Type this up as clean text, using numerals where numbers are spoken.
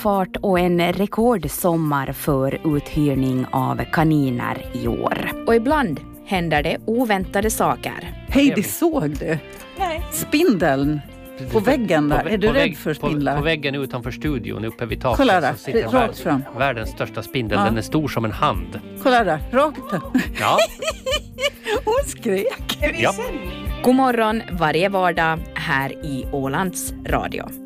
fart och en rekordsommar för uthyrning av kaniner i år. Och ibland händer det oväntade saker. Hej, det såg du? Nej. Spindeln på väggen där. Är du rädd för spindlar? På väggen utanför studion uppe vid taket. Kolla där, så sitter rakt fram. Världens största spindel. Ja. Den är stor som en hand. Kolla där, rakt. Ja. Hon skrek. Ja. God morgon varje vardag här i Ålands Radio.